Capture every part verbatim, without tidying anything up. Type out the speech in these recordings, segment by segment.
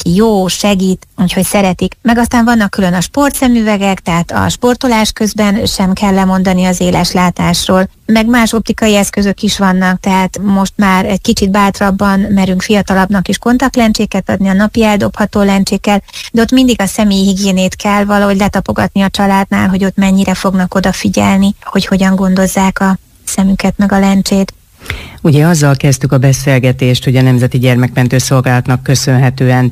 neki jó, segít, úgyhogy szeretik. Meg aztán vannak külön a sportszemüvegek, tehát a sportolás közben sem kell lemondani az éles látásról, meg más optikai eszközök is vannak, tehát most már egy kicsit bátrabban merünk fiatalabbnak is kontaktlencséket adni a napi eldobható lencsékkel, de ott mindig a személyi higiénét kell valahogy letapogatni a családnál, hogy ott mennyire fognak odafigyelni, hogy hogyan gondozzák a szemüket meg a lencsét. Ugye azzal kezdtük a beszélgetést, hogy a Nemzeti Gyermekmentő Szolgálatnak köszönhetően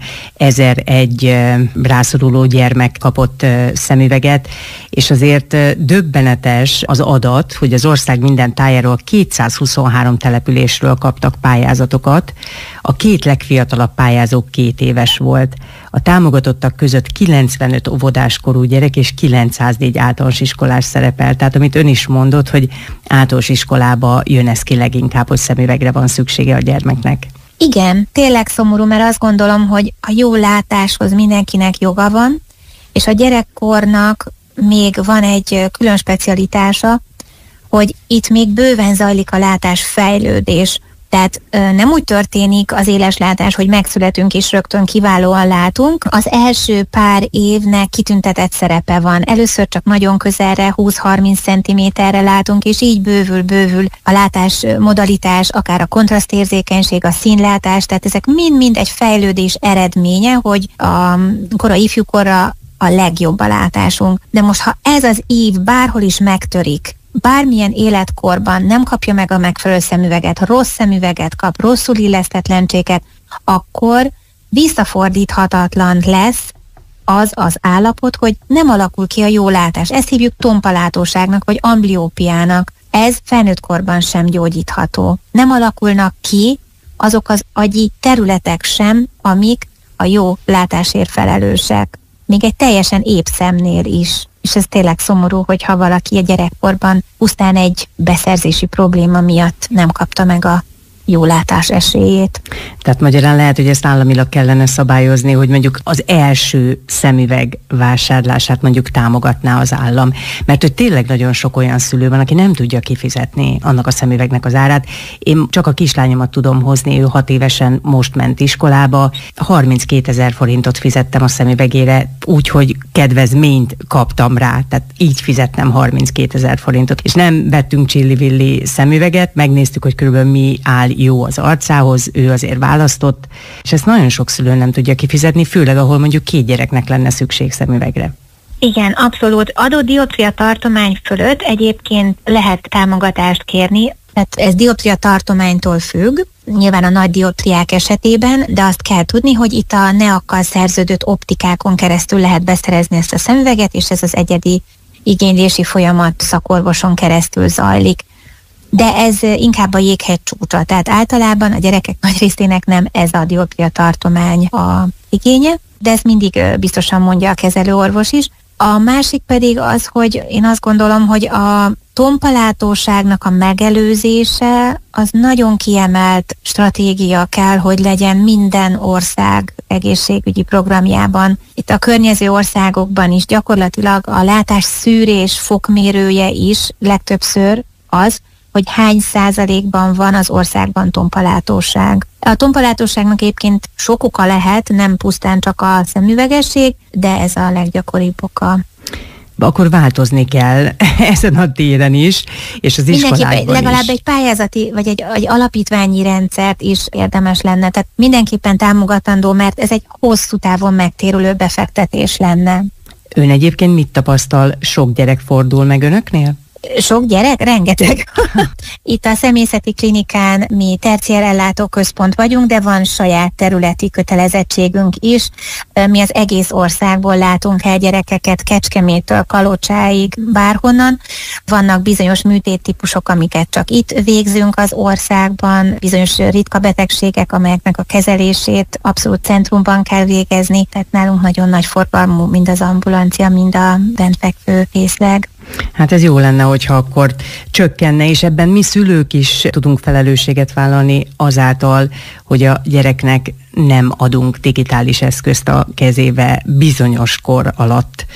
ezeregy rászoruló gyermek kapott szemüveget, és azért döbbenetes az adat, hogy az ország minden tájáról kétszázhuszonhárom településről kaptak pályázatokat. A két legfiatalabb pályázó két éves volt. A támogatottak között kilencvenöt óvodáskorú gyerek és kilencszáznégy általános iskolás szerepel. Tehát amit ön is mondott, hogy általános iskolába jön ez ki leginkább, hogy szemüvegre van szüksége a gyermeknek. Igen, tényleg szomorú, mert azt gondolom, hogy a jó látáshoz mindenkinek joga van, és a gyerekkornak még van egy külön specialitása, hogy itt még bőven zajlik a látásfejlődés. Tehát nem úgy történik az éles látás, hogy megszületünk és rögtön kiválóan látunk. Az első pár évnek kitüntetett szerepe van. Először csak nagyon közelre, húsz-harminc centiméterre látunk, és így bővül-bővül a látás modalitás, akár a kontrasztérzékenység, a színlátás, tehát ezek mind-mind egy fejlődés eredménye, hogy a korai ifjúkorra a legjobb a látásunk. De most, ha ez az ív bárhol is megtörik, bármilyen életkorban nem kapja meg a megfelelő szemüveget, rossz szemüveget kap, rosszul illesztett lencséket, akkor visszafordíthatatlan lesz az az állapot, hogy nem alakul ki a jó látás. Ezt hívjuk tompalátóságnak, vagy ambliópiának. Ez felnőtt korban sem gyógyítható. Nem alakulnak ki azok az agyi területek sem, amik a jó látásért felelősek. Még egy teljesen épp szemnél is. És ez tényleg szomorú, hogyha valaki a gyerekkorban pusztán egy beszerzési probléma miatt nem kapta meg a jó látás esélyét. Tehát magyarán lehet, hogy ezt államilag kellene szabályozni, hogy mondjuk az első szemüveg vásárlását mondjuk támogatná az állam. Mert hogy tényleg nagyon sok olyan szülő van, aki nem tudja kifizetni annak a szemüvegnek az árát. Én csak a kislányomat tudom hozni, ő hat évesen most ment iskolába, harminckétezer forintot fizettem a szemüvegére, úgyhogy kedvezményt kaptam rá, tehát így fizettem harminckétezer forintot. És nem vettünk csillivilli szemüveget, megnéztük, hogy körülbelül mi áll jó az arcához, ő azért választott, és ezt nagyon sok szülő nem tudja kifizetni, főleg ahol mondjuk két gyereknek lenne szükség szemüvegre. Igen, abszolút. Adott dioptria tartomány fölött egyébként lehet támogatást kérni, tehát ez dioptria tartománytól függ, nyilván a nagy dioptriák esetében, de azt kell tudni, hogy itt a neakkal szerződött optikákon keresztül lehet beszerezni ezt a szemüveget, és ez az egyedi igénylési folyamat szakorvoson keresztül zajlik. De ez inkább a jéghegy csúcsa, tehát általában a gyerekek nagy részének nem ez a dioptria tartomány a igénye, de ezt mindig biztosan mondja a kezelőorvos is. A másik pedig az, hogy én azt gondolom, hogy a tompalátóságnak a megelőzése az nagyon kiemelt stratégia kell, hogy legyen minden ország egészségügyi programjában. Itt a környező országokban is gyakorlatilag a látás szűrés fokmérője is legtöbbször az, hogy hány százalékban van az országban tompalátóság. A tompalátóságnak egyébként sok oka lehet, nem pusztán csak a szemüvegesség, de ez a leggyakoribb oka. Akkor változni kell ezen a téren is, és az iskolákban legalább is. egy pályázati, vagy egy, egy alapítványi rendszert is érdemes lenne. Tehát mindenképpen támogatandó, mert ez egy hosszú távon megtérülő befektetés lenne. Ön egyébként mit tapasztal, sok gyerek fordul meg önöknél? Sok gyerek? Rengeteg. Itt a személyzeti klinikán mi terciér ellátó központ vagyunk, de van saját területi kötelezettségünk is. Mi az egész országból látunk el gyerekeket, Kecskeméttől Kalocsáig, bárhonnan. Vannak bizonyos műtéttípusok, amiket csak itt végzünk az országban, bizonyos ritka betegségek, amelyeknek a kezelését abszolút centrumban kell végezni, tehát nálunk nagyon nagy forgalmú mind az ambulancia, mind a bentfekvő részleg. Hát ez jó lenne, hogyha akkor csökkenne, és ebben mi szülők is tudunk felelősséget vállalni azáltal, hogy a gyereknek nem adunk digitális eszközt a kezébe bizonyos kor alatt.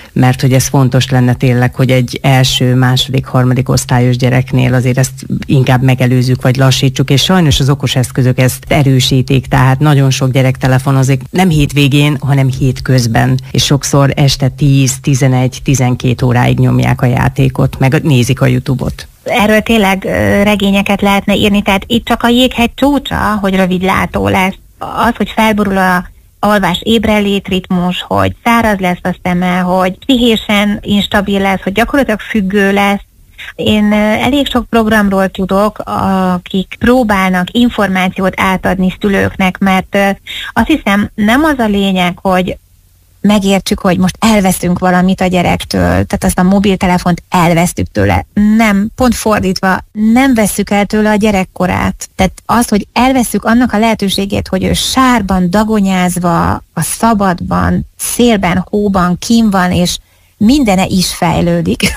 mert hogy ez fontos lenne tényleg, hogy egy első, második, harmadik osztályos gyereknél azért ezt inkább megelőzzük, vagy lassítsuk, és sajnos az okos eszközök ezt erősítik, tehát nagyon sok gyerek telefonozik, nem hétvégén, hanem hétközben, és sokszor este tíz, tizenegy, tizenkét óráig nyomják a játékot, meg nézik a YouTube-ot. Erről tényleg regényeket lehetne írni, tehát itt csak a jéghegy csúcsa, hogy rövidlátó lesz. Az, hogy felborul a alvás ébrelét ritmus, hogy száraz lesz a szeme, hogy pszichésen instabil lesz, hogy gyakorlatilag függő lesz. Én elég sok programról tudok, akik próbálnak információt átadni szülőknek, mert azt hiszem nem az a lényeg, hogy megértsük, hogy most elveszünk valamit a gyerektől, tehát azt a mobiltelefont elvesztük tőle. Nem, pont fordítva, nem vesszük el tőle a gyerekkorát. Tehát az, hogy elveszük annak a lehetőségét, hogy ő sárban, dagonyázva, a szabadban, szélben, hóban, kín van, és mindene is fejlődik.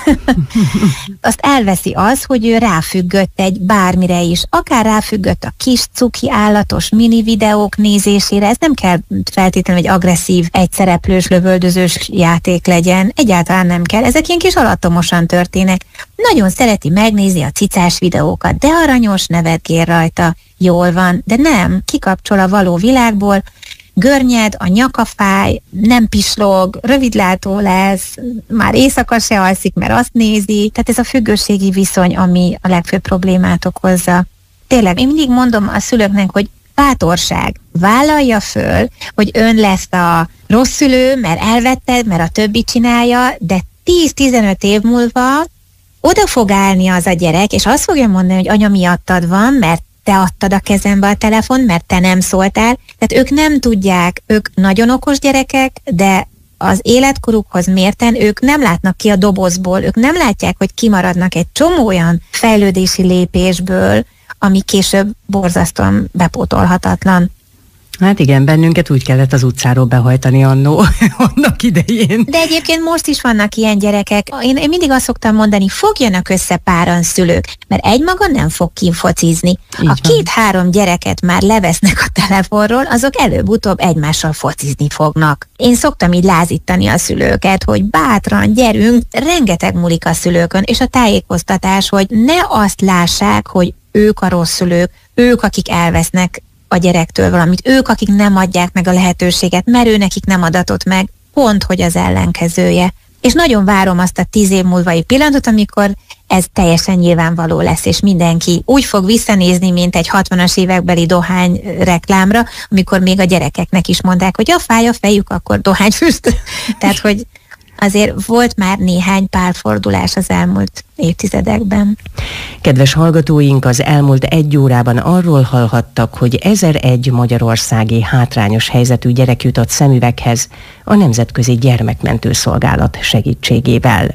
Azt elveszi az, hogy ő ráfüggött egy bármire is. Akár ráfüggött a kis cuki állatos mini videók nézésére, ez nem kell feltétlenül egy agresszív, egyszereplős, lövöldözős játék legyen. Egyáltalán nem kell. Ezek ilyen kis alattomosan történnek. Nagyon szereti megnézni a cicás videókat, de aranyos, nevetgél rajta, jól van, de nem, kikapcsol a való világból, görnyed, a nyaka fáj, nem pislog, rövidlátó lesz, már éjszaka se alszik, mert azt nézi. Tehát ez a függőségi viszony, ami a legfőbb problémát okozza. Tényleg, én mindig mondom a szülőknek, hogy bátorság, vállalja föl, hogy ön lesz a rossz szülő, mert elvetted, mert a többi csinálja, de tíz-tizenöt év múlva oda fog állni az a gyerek, és azt fogja mondani, hogy anya miattad van, mert te adtad a kezembe a telefon, mert te nem szóltál. Tehát ők nem tudják, ők nagyon okos gyerekek, de az életkorukhoz mérten ők nem látnak ki a dobozból, ők nem látják, hogy kimaradnak egy csomó olyan fejlődési lépésből, ami később borzasztóan bepótolhatatlan. Hát igen, bennünket úgy kellett az utcáról behajtani annó, annak idején. De egyébként most is vannak ilyen gyerekek. Én, én mindig azt szoktam mondani, fogjanak össze páran szülők, mert egymaga nem fog kifocizni. Ha két-három gyereket már levesznek a telefonról, azok előbb-utóbb egymással focizni fognak. Én szoktam így lázítani a szülőket, hogy bátran, gyerünk, rengeteg múlik a szülőkön, és a tájékoztatás, hogy ne azt lássák, hogy ők a rossz szülők, ők, akik elvesznek a gyerektől valamit, ők, akik nem adják meg a lehetőséget, mert ő nekik nem adatott meg, pont, hogy az ellenkezője. És nagyon várom azt a tíz év múlvai pillanatot, amikor ez teljesen nyilvánvaló lesz, és mindenki úgy fog visszanézni, mint egy hatvanas évekbeli dohány reklámra, amikor még a gyerekeknek is mondták, hogy a fáj a fejük, akkor dohányfüst. Tehát, hogy azért volt már néhány párfordulás az elmúlt évtizedekben. Kedves hallgatóink, az elmúlt egy órában arról hallhattak, hogy ezeregy magyarországi hátrányos helyzetű gyerek jutott szemüveghez a Nemzetközi Gyermekmentő Szolgálat segítségével.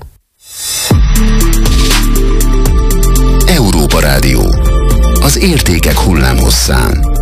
Európa Rádió. Az értékek hullámhosszán.